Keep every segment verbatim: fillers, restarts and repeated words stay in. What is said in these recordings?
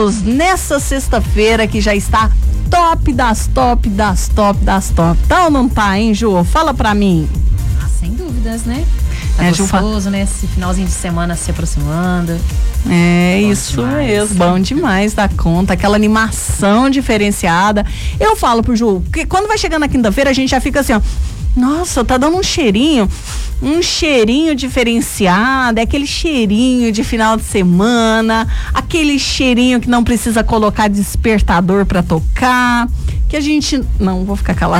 juntos nessa sexta-feira que já está top das top das top das top. Tá ou não tá, hein, Ju? Fala pra mim. Ah, sem dúvidas, né? Tá é, gostoso, Ju, né? Esse finalzinho de semana se aproximando. É, bom isso demais. mesmo, bom demais da conta, aquela animação diferenciada. Eu falo pro Ju, que quando vai chegando na quinta-feira a gente já fica assim, ó, nossa, tá dando um cheirinho, um cheirinho diferenciado, é aquele cheirinho de final de semana, aquele cheirinho que não precisa colocar despertador pra tocar, que a gente, não, vou ficar calada.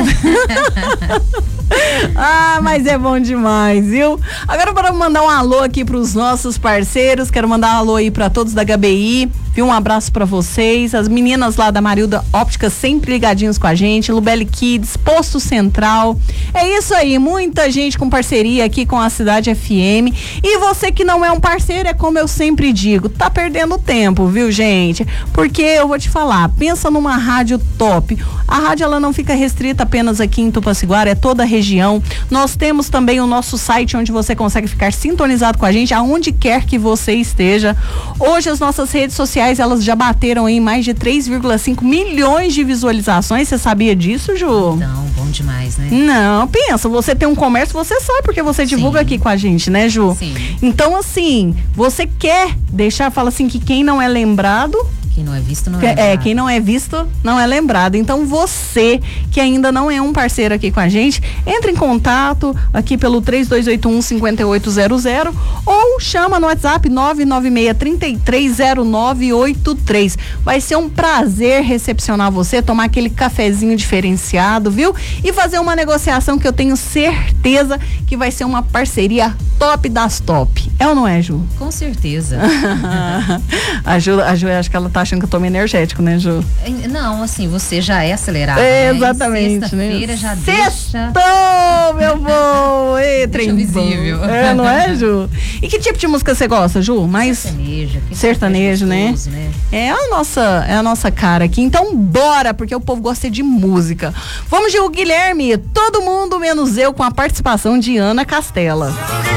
Ah, mas é bom demais, viu? Agora para mandar um alô aqui pros nossos parceiros, quero mandar um alô aí pra todos da H B I, viu? Um abraço pra vocês, as meninas lá da Marilda Óptica sempre ligadinhos com a gente, Lubelli Kids, Posto Central, é isso aí, muita gente com parceria aqui com a Cidade F M, e você que não é um parceiro, é como eu sempre digo, tá perdendo tempo, viu, gente? Porque eu vou te falar, pensa numa rádio top, a rádio ela não fica restrita apenas aqui em Tupaciguara, é toda a região. Nós temos também o nosso site onde você consegue ficar sintonizado com a gente aonde quer que você esteja. Hoje as nossas redes sociais elas já bateram em mais de três vírgula cinco milhões de visualizações. Você sabia disso, Ju? Não, bom demais, né? Não, pensa, você tem um comércio, você sabe porque você divulga Sim. aqui com a gente, né, Ju? Sim. Então, assim, você quer deixar, fala assim que quem não é lembrado Quem não é visto não é, é lembrado. É, quem não é visto não é lembrado. Então você que ainda não é um parceiro aqui com a gente, entre em contato aqui pelo três dois oito um, cinco oito zero zero ou chama no WhatsApp nove nove seis, três três zero nove oito três. Vai ser um prazer recepcionar você, tomar aquele cafezinho diferenciado, viu? E fazer uma negociação que eu tenho certeza que vai ser uma parceria top das top. É ou não é, Ju? Com certeza. a Ju, a Ju, acho que ela tá achando que eu tô meio energético, né, Ju? Não, assim, você já é acelerado, é, né? Exatamente, Sexta-feira né? já Sextou, deixa... meu bom! Ei, deixa visível. É, não é, Ju? E que tipo de música você gosta, Ju? Mais sertanejo. Sertanejo, né? Gostoso, né? É a nossa, é a nossa cara aqui. Então, bora, porque o povo gosta de música. Vamos de o Guilherme, todo mundo menos eu, com a participação de Ana Castela.